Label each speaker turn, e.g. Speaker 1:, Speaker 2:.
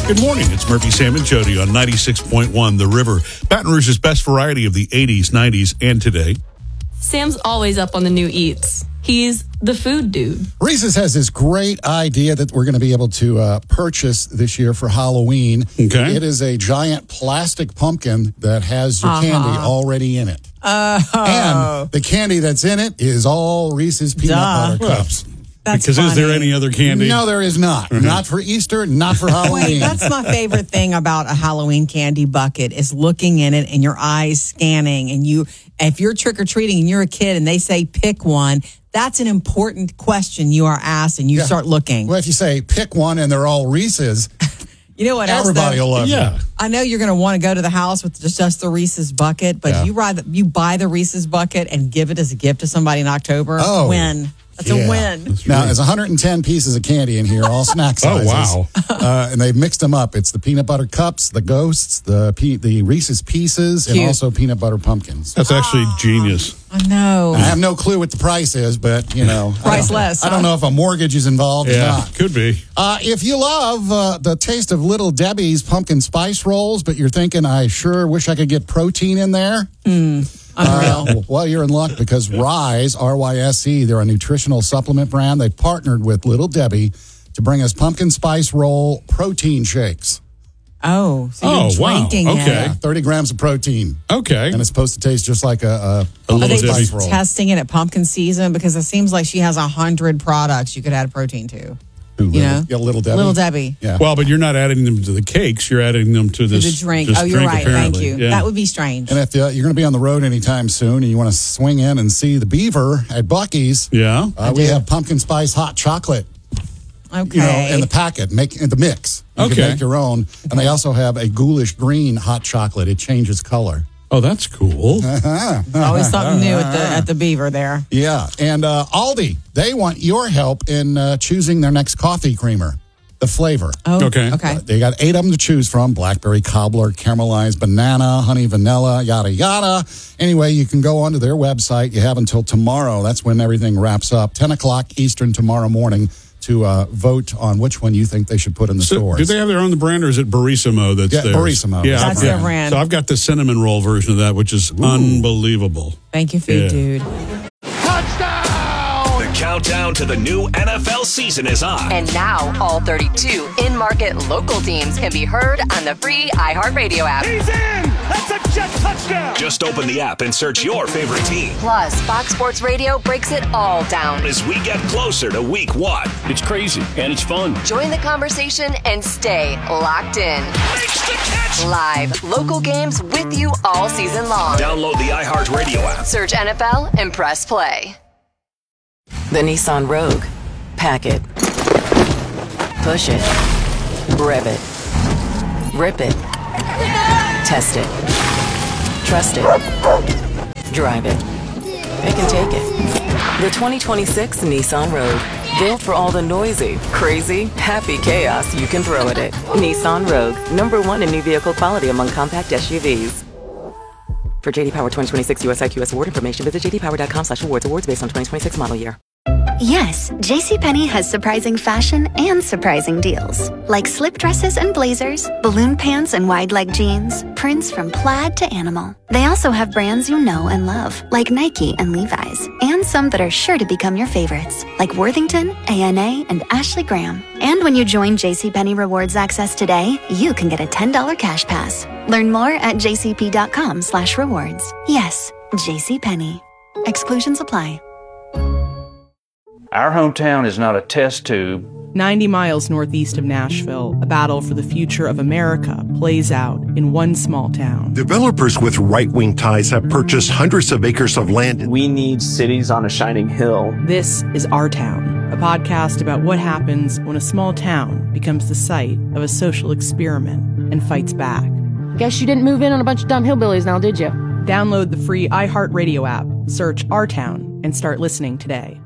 Speaker 1: Good morning. It's Murphy, Sam, and Jody on 96.1 The River. Baton Rouge's best variety of the 80s, 90s, and today.
Speaker 2: Sam's always up on the new eats. He's the food dude.
Speaker 3: Reese's has this great idea that we're going to be able to purchase this year for Halloween.
Speaker 1: Okay.
Speaker 3: It is a giant plastic pumpkin that has your candy already in it. And the candy that's in it is all Reese's peanut butter cups.
Speaker 4: That's
Speaker 1: because
Speaker 4: funny.
Speaker 1: Is there any other candy?
Speaker 3: No, there is not. Not for Easter, not for Halloween.
Speaker 4: Wait, that's my favorite thing about a Halloween candy bucket is looking in it and your eyes scanning. And if you're trick-or-treating and you're a kid and they say pick one, that's an important question you are asked and you start looking.
Speaker 3: Well, if you say pick one and they're all Reese's,
Speaker 4: you know what
Speaker 3: everybody will love
Speaker 1: Yeah.
Speaker 3: it.
Speaker 4: I know you're going to want to go to the house with just the Reese's bucket, but you buy the Reese's bucket and give it as a gift to somebody in October.
Speaker 3: Oh,
Speaker 4: win. That's a win.
Speaker 3: Now, there's 110 pieces of candy in here, all snack sizes.
Speaker 1: Oh,
Speaker 3: wow. And they've mixed them up. It's the peanut butter cups, the ghosts, the Reese's Pieces, and also peanut butter pumpkins.
Speaker 1: That's actually genius.
Speaker 4: I know.
Speaker 3: I have no clue what the price is, but,
Speaker 4: Priceless.
Speaker 3: I don't know if a mortgage is involved or not.
Speaker 1: Could be.
Speaker 3: If you love the taste of Little Debbie's pumpkin spice rolls, but you're thinking, I sure wish I could get protein in there. Well, you're in luck because Rise, R-Y-S-E, they're a nutritional supplement brand. They partnered with Little Debbie to bring us pumpkin spice roll protein shakes.
Speaker 4: Oh, so you're drinking
Speaker 1: wow. Okay.
Speaker 4: it.
Speaker 3: 30 grams of protein.
Speaker 1: Okay.
Speaker 3: And it's supposed to taste just like a
Speaker 1: Little
Speaker 4: Are they
Speaker 1: Debbie
Speaker 3: roll.
Speaker 4: testing it at pumpkin season? Because it seems like she has 100 products you could add protein to.
Speaker 3: Little Debbie.
Speaker 4: Little Debbie.
Speaker 3: Yeah.
Speaker 1: Well, but you're not adding them to the cakes. You're adding them to
Speaker 4: The
Speaker 1: this
Speaker 4: drink.
Speaker 1: this
Speaker 4: Oh, you're
Speaker 1: drink,
Speaker 4: right.
Speaker 1: apparently.
Speaker 4: Thank you.
Speaker 1: Yeah.
Speaker 4: That would be strange.
Speaker 3: And if you're going to be on the road anytime soon and you want to swing in and see the Beaver at Buc-ee's,
Speaker 1: Yeah.
Speaker 3: we have pumpkin spice hot chocolate.
Speaker 4: Okay.
Speaker 3: In the packet, in the mix. You
Speaker 1: Okay.
Speaker 3: can make your own. And they also have a ghoulish green hot chocolate. It changes color.
Speaker 1: Oh, that's cool.
Speaker 4: Always something new at the Beaver there.
Speaker 3: Yeah. And Aldi, they want your help in choosing their next coffee creamer, the flavor.
Speaker 4: Oh,
Speaker 1: Okay.
Speaker 4: Okay.
Speaker 3: They got 8 of them to choose from: blackberry cobbler, caramelized banana, honey vanilla, yada, yada. Anyway, you can go onto their website. You have until tomorrow. That's when everything wraps up. 10 o'clock Eastern tomorrow morning to vote on which one you think they should put in the stores.
Speaker 1: Do they have their own brand, or is it Barissimo that's theirs?
Speaker 3: Barissimo.
Speaker 1: Yeah,
Speaker 4: That's their brand.
Speaker 1: So I've got the cinnamon roll version of that, which is unbelievable.
Speaker 4: Thank you, food dude.
Speaker 5: The countdown to the new NFL season is on.
Speaker 6: And now, all 32 in-market local teams can be heard on the free iHeartRadio app.
Speaker 7: He's in! That's a jet touchdown!
Speaker 5: Just open the app and search your favorite team
Speaker 6: Plus, Fox Sports Radio breaks it all down.
Speaker 5: as we get closer to week 1.
Speaker 8: It's crazy and it's fun.
Speaker 6: Join the conversation and stay locked in.
Speaker 5: Makes the catch!
Speaker 6: Live, local games with you all season long.
Speaker 5: Download the iHeartRadio app.
Speaker 6: Search NFL and press play.
Speaker 9: The Nissan Rogue. Pack it. Push it. Rev it. Rip it. Test it. Trust it. Drive it. It can take it. The 2026 Nissan Rogue. Built for all the noisy, crazy, happy chaos you can throw at it. Nissan Rogue. #1 in new vehicle quality among compact SUVs. For JD Power 2026 US IQS award information, visit jdpower.com/awards. Awards based on 2026 model year.
Speaker 10: Yes, JCPenney has surprising fashion and surprising deals. Like slip dresses and blazers, balloon pants and wide leg jeans, prints from plaid to animal. They also have brands you know and love, like Nike and Levi's, and some that are sure to become your favorites, like Worthington, A&A, and Ashley Graham. And when you join JCPenney Rewards Access today, you can get a $10 cash pass. Learn more at jcp.com/rewards. Yes, JCPenney. Exclusions apply.
Speaker 8: Our hometown is not a test tube.
Speaker 11: 90 miles northeast of Nashville, a battle for the future of America plays out in one small town.
Speaker 12: Developers with right-wing ties have purchased hundreds of acres of land.
Speaker 13: We need cities on a shining hill.
Speaker 11: This is Our Town, a podcast about what happens when a small town becomes the site of a social experiment and fights back.
Speaker 14: Guess you didn't move in on a bunch of dumb hillbillies now, did you?
Speaker 11: Download the free iHeartRadio app, search Our Town, and start listening today.